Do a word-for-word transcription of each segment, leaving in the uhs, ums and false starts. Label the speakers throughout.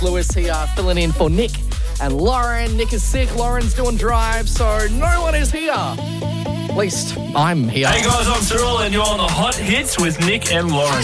Speaker 1: Lewis here, filling in for Nick and Lauren. Nick is sick, Lauren's doing drive, so no one is here. At least I'm here.
Speaker 2: Hey guys, I'm Cyril and you're on the Hot Hits with Nick and Lauren.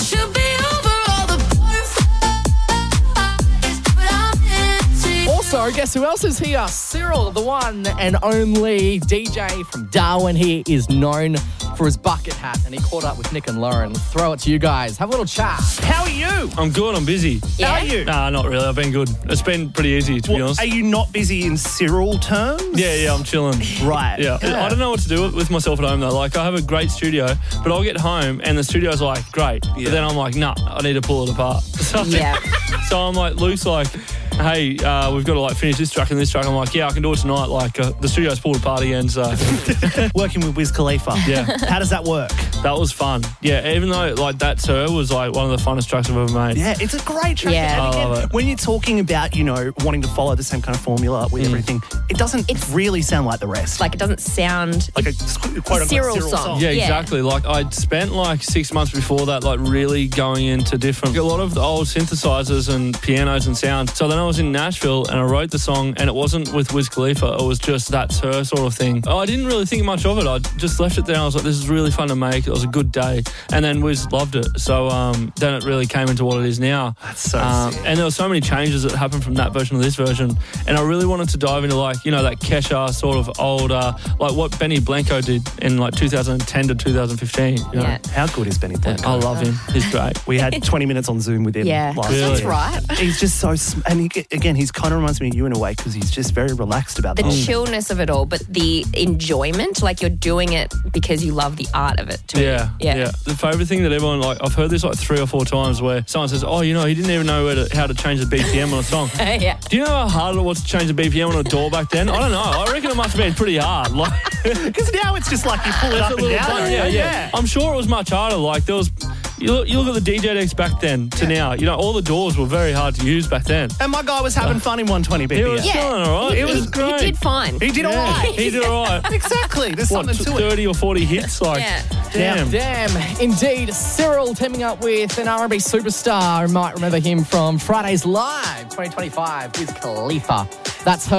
Speaker 1: Also, guess who else is here? Cyril, the one and only D J from Darwin. He is known for his bucket hat, and he caught up with Nick and Lauren. Let's throw it to you guys. Have a little chat.
Speaker 3: How are you?
Speaker 2: I'm good, I'm busy.
Speaker 3: How are you?
Speaker 2: Nah, not really. I've been good. It's been pretty easy, to be
Speaker 3: Well,
Speaker 2: honest.
Speaker 3: are you not busy in Cyril terms?
Speaker 2: Yeah, yeah, I'm chilling.
Speaker 3: Right.
Speaker 2: Yeah.
Speaker 3: Yeah.
Speaker 2: I don't know what to do with myself at home, though. Like, I have a great studio, but I'll get home and the studio's like, great.
Speaker 3: Yeah.
Speaker 2: But then I'm like, nah, I need to pull it apart. So,
Speaker 4: Yeah.
Speaker 2: so I'm like, Luke's like, hey, uh, we've got to like finish this track and this track. I'm like, yeah, I can do it tonight. Like, uh, the studio's pulled apart again, so
Speaker 3: Working with Wiz Khalifa.
Speaker 2: yeah.
Speaker 3: How does that work?
Speaker 2: That was fun. Yeah, even though like That's Her was like one of the funnest tracks I've ever made.
Speaker 3: Yeah, it's a great track.
Speaker 4: Yeah.
Speaker 3: And
Speaker 2: I
Speaker 3: again,
Speaker 2: love it.
Speaker 3: when you're talking about, you know, wanting to follow the same kind of formula with everything, it doesn't
Speaker 4: It's-
Speaker 3: really sound like the rest.
Speaker 4: Like, it doesn't sound
Speaker 3: like a quote unquote
Speaker 4: Cyril
Speaker 3: Cyril
Speaker 4: song.
Speaker 3: song.
Speaker 2: Yeah,
Speaker 4: Yeah.
Speaker 2: exactly. Like, I'd spent like six months before that, like really going into different, a lot of the old synthesizers and pianos and sounds. So then I was in Nashville and I wrote the song, and it wasn't with Wiz Khalifa. It was just That's Her sort of thing. Oh, I didn't really think much of it. I just left it there. I was like, this is really fun to make. It was a good day. And then Wiz loved it. So um, then it really came into what it is now.
Speaker 3: That's so
Speaker 2: Um,
Speaker 3: sick.
Speaker 2: and there were so many changes that happened from that version to this version. And I really wanted to dive into like, you know, that Kesha sort of old, uh, like what Benny Blanco did in like two thousand ten to two thousand fifteen. You know?
Speaker 4: Yeah.
Speaker 3: How good is Benny Blanco?
Speaker 2: I love him. He's great.
Speaker 3: We had twenty minutes on Zoom with him
Speaker 4: Yeah.
Speaker 3: last
Speaker 2: Really?
Speaker 4: That's
Speaker 3: year.
Speaker 4: right.
Speaker 3: He's just so, sm- and he, again, he's kind of reminds me of you in a way because he's just very relaxed about
Speaker 4: The
Speaker 3: the whole
Speaker 4: chillness of it all, but the enjoyment, like you're doing it because you love the art of it too.
Speaker 2: Yeah,
Speaker 4: Yeah.
Speaker 2: The favourite thing that everyone, like, I've heard this like three or four times where someone says, oh, you know, he didn't even know where to, how to change the B P M on a song.
Speaker 4: yeah.
Speaker 2: Do you know how hard it was to change the B P M on a door back then? I don't know. I reckon it must have been pretty hard. Like,
Speaker 3: Because now it's just like you pull it
Speaker 2: It's
Speaker 3: up
Speaker 2: a
Speaker 3: and
Speaker 2: little
Speaker 3: down.
Speaker 2: button, yeah, yeah. I'm sure it was much harder. Like, there was, you look, you look at the D J decks back then to now, you know, all the doors were very hard to use back then.
Speaker 3: And my guy was having fun in one twenty B P
Speaker 2: He
Speaker 3: M.
Speaker 2: was
Speaker 4: Yeah.
Speaker 2: chilling, all right?
Speaker 4: He,
Speaker 2: It was
Speaker 4: he-
Speaker 2: great.
Speaker 4: he did fine.
Speaker 3: He did all right.
Speaker 2: He did all right.
Speaker 3: Exactly. There's
Speaker 2: What,
Speaker 3: something to it.
Speaker 2: thirty or forty hits? Like,
Speaker 4: Yeah.
Speaker 2: damn.
Speaker 1: Damn, indeed. Cyril teaming up with an R and B superstar. You might remember him from Fridays Live twenty twenty-five with Khalifa. That's Her.